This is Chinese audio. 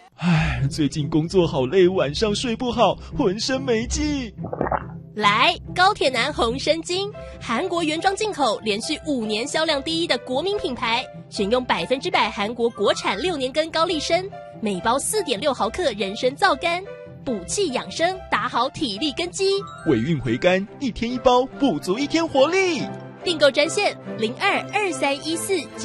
唉，最近工作好累，晚上睡不好，浑身没劲。 来，高铁男红参精，韩国原装进口，连续5年销量第一的国民品牌，选用100%韩国国产6年根高丽参，每包4.6毫克人参皂苷，补气养生，打好体力根基。 尾韵回甘，1天1包，补足1天活力。 订购专线022314